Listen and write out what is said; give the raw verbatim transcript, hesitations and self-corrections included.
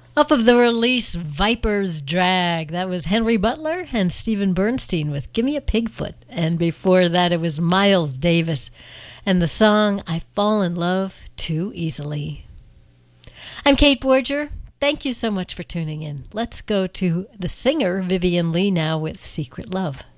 Off of the release Viper's Drag, that was Henry Butler and Stephen Bernstein with Gimme a Pigfoot. And before that, it was Miles Davis and the song I Fall in Love Too Easily. I'm Kate Borger. Thank you so much for tuning in. Let's go to the singer Vivian Lee now with Secret Love.